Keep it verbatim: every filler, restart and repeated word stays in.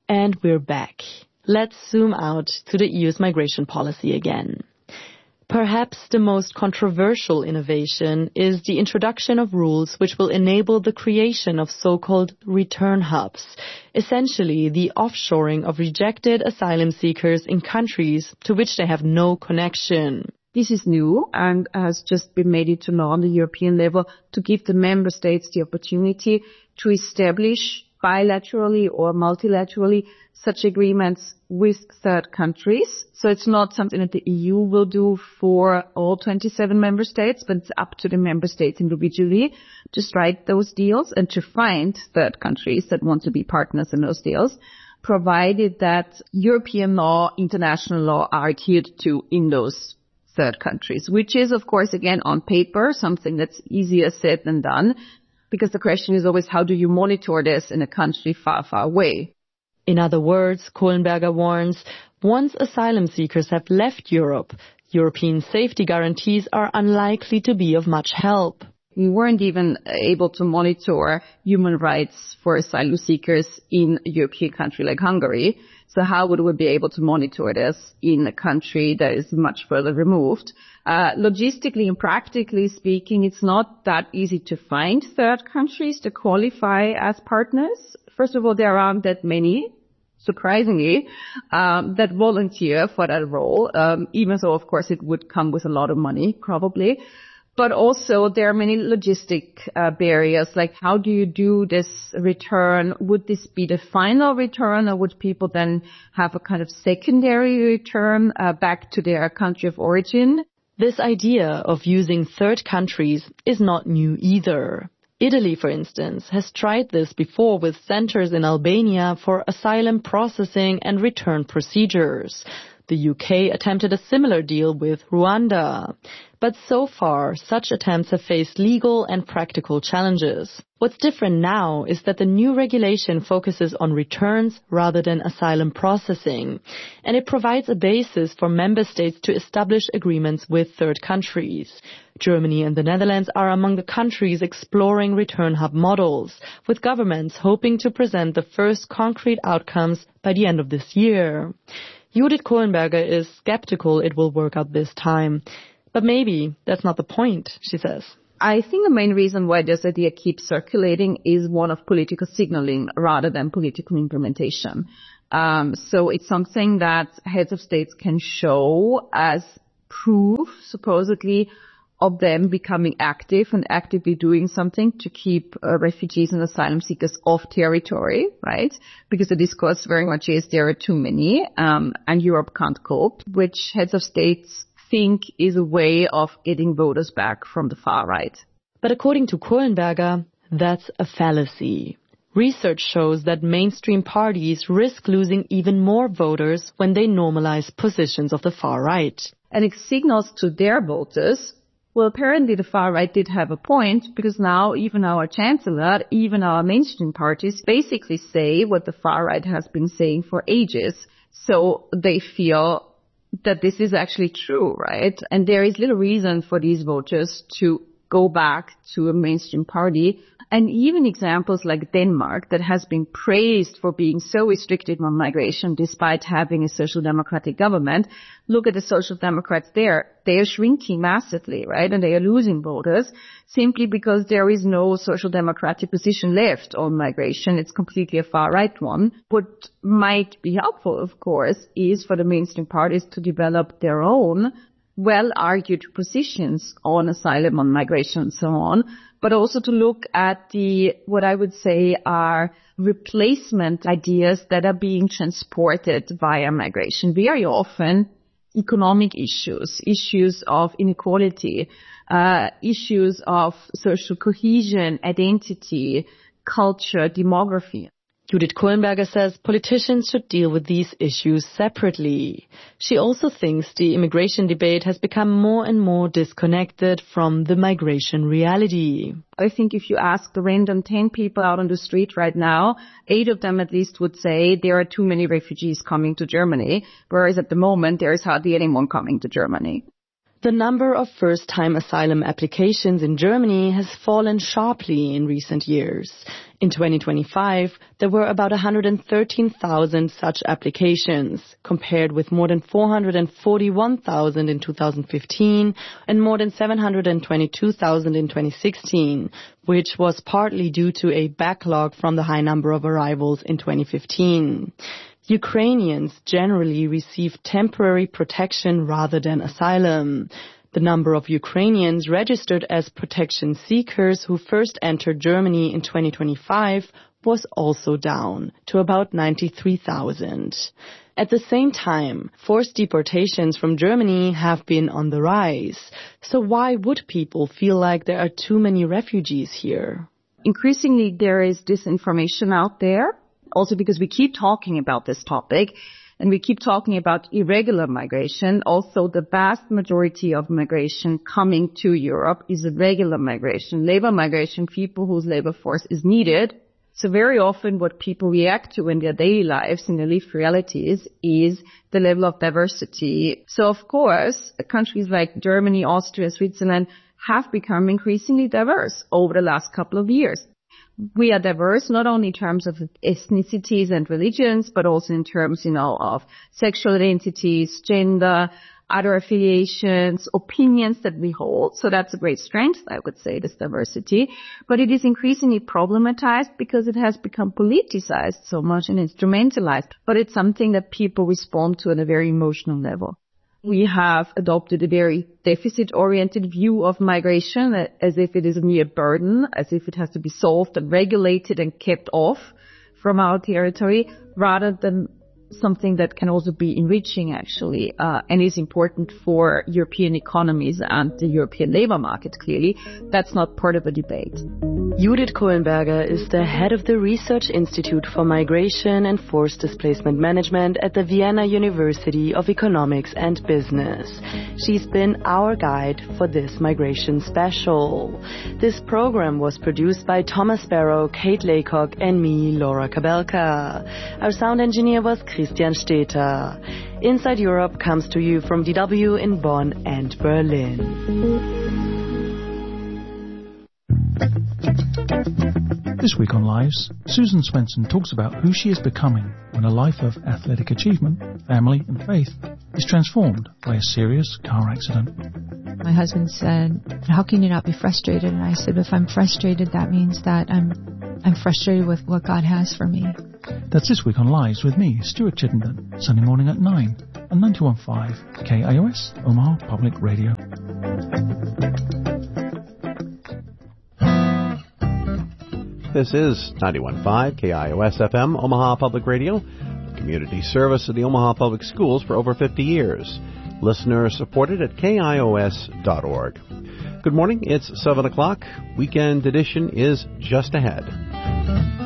And we're back. Let's zoom out to the E U's migration policy again. Perhaps the most controversial innovation is the introduction of rules which will enable the creation of so-called return hubs, essentially the offshoring of rejected asylum seekers in countries to which they have no connection. This is new and has just been made into law on the European level to give the member states the opportunity to establish bilaterally or multilaterally such agreements with third countries. So it's not something that the E U will do for all twenty-seven member states, but it's up to the member states individually to strike those deals and to find third countries that want to be partners in those deals, provided that European law, international law are adhered to in those third countries, which is, of course, again, on paper, something that's easier said than done, because the question is always, how do you monitor this in a country far, far away? In other words, Kohlenberger warns, once asylum seekers have left Europe, European safety guarantees are unlikely to be of much help. We weren't even able to monitor human rights for asylum seekers in a European country like Hungary. So how would we be able to monitor this in a country that is much further removed? Uh, logistically and practically speaking, it's not that easy to find third countries to qualify as partners. First of all, there aren't that many, surprisingly, um, that volunteer for that role, um, even though, of course, it would come with a lot of money, probably. But also there are many logistic uh, barriers, like how do you do this return? Would this be the final return, or would people then have a kind of secondary return uh, back to their country of origin? This idea of using third countries is not new either. Italy, for instance, has tried this before with centers in Albania for asylum processing and return procedures. The U K attempted a similar deal with Rwanda. But so far, such attempts have faced legal and practical challenges. What's different now is that the new regulation focuses on returns rather than asylum processing, and it provides a basis for member states to establish agreements with third countries. Germany and the Netherlands are among the countries exploring return hub models, with governments hoping to present the first concrete outcomes by the end of this year. Judith Kohlenberger is skeptical it will work out this time. But maybe that's not the point, she says. I think the main reason why this idea keeps circulating is one of political signaling rather than political implementation. Um, so it's something that heads of states can show as proof, supposedly, of them becoming active and actively doing something to keep uh, refugees and asylum seekers off territory, right? Because the discourse very much is there are too many, um, and Europe can't cope, which heads of states think is a way of getting voters back from the far right. But according to Kohlenberger, that's a fallacy. Research shows that mainstream parties risk losing even more voters when they normalize positions of the far right. And it signals to their voters, well, apparently the far right did have a point, because now even our chancellor, even our mainstream parties basically say what the far right has been saying for ages. So they feel that this is actually true, right? And there is little reason for these voters to go back to a mainstream party. And even examples like Denmark, that has been praised for being so restricted on migration despite having a social democratic government. Look at the social democrats there. They are shrinking massively, right? And they are losing voters simply because there is no social democratic position left on migration. It's completely a far right one. What might be helpful, of course, is for the mainstream parties to develop their own well-argued positions on asylum, on migration, and so on, but also to look at the, what I would say are replacement ideas that are being transported via migration. Very often, economic issues, issues of inequality, uh, issues of social cohesion, identity, culture, demography. Judith Kohlenberger says politicians should deal with these issues separately. She also thinks the immigration debate has become more and more disconnected from the migration reality. I think if you ask the random ten people out on the street right now, eight of them at least would say there are too many refugees coming to Germany, whereas at the moment there is hardly anyone coming to Germany. The number of first-time asylum applications in Germany has fallen sharply in recent years. In twenty twenty-five, there were about one hundred thirteen thousand such applications, compared with more than four hundred forty-one thousand in two thousand fifteen and more than seven hundred twenty-two thousand in twenty sixteen, which was partly due to a backlog from the high number of arrivals in twenty fifteen. Ukrainians generally receive temporary protection rather than asylum. The number of Ukrainians registered as protection seekers who first entered Germany in twenty twenty-five was also down to about ninety-three thousand. At the same time, forced deportations from Germany have been on the rise. So why would people feel like there are too many refugees here? Increasingly, there is disinformation out there. Also because we keep talking about this topic and we keep talking about irregular migration. Also, the vast majority of migration coming to Europe is irregular migration, labor migration, people whose labor force is needed. So very often what people react to in their daily lives, in their lived realities, is the level of diversity. So of course, countries like Germany, Austria, Switzerland have become increasingly diverse over the last couple of years. We are diverse not only in terms of ethnicities and religions, but also in terms, you know, of sexual identities, gender, other affiliations, opinions that we hold. So that's a great strength, I would say, this diversity. But it is increasingly problematized because it has become politicized so much and instrumentalized. But it's something that people respond to on a very emotional level. We have adopted a very deficit-oriented view of migration, as if it is a mere burden, as if it has to be solved and regulated and kept off from our territory, rather than something that can also be enriching, actually, uh, and is important for European economies and the European labor market, clearly. That's not part of a debate. Judith Kohlenberger is the head of the Research Institute for Migration and Forced Displacement Management at the Vienna University of Economics and Business. She's been our guide for this migration special. This program was produced by Thomas Barrow, Kate Laycock, and me, Laura Kabelka. Our sound engineer was Christian Steter. Inside Europe comes to you from D W in Bonn and Berlin. This week on Lives, Susan Swenson talks about who she is becoming when a life of athletic achievement, family and faith is transformed by a serious car accident. My husband said, "How can you not be frustrated?" And I said, "If I'm frustrated, that means that I'm I'm frustrated with what God has for me." That's This Week on Lives with me, Stuart Chittenden, Sunday morning at nine on ninety-one point five K I O S, Omaha Public Radio. This is ninety-one point five K I O S F M, Omaha Public Radio, community service of the Omaha Public Schools for over fifty years. Listener supported at K I O S dot org. Good morning, it's seven o'clock. Weekend edition is just ahead.